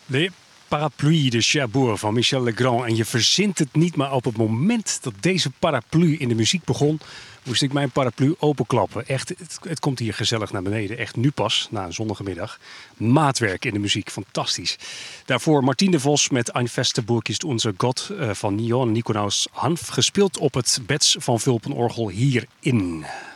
De Parapluie de Cherbourg van Michel Legrand. En je verzint het niet, maar op het moment dat deze paraplu in de muziek begon, moest ik mijn paraplu openklappen. Echt, het komt hier gezellig naar beneden. Echt nu pas, na een zonnige middag. Maatwerk in de muziek, fantastisch. Daarvoor Martien de Vos met Ein feste Burg ist unser Gott van Nicolaus Hanf. Gespeeld op het Bets van Vulpenorgel hierin.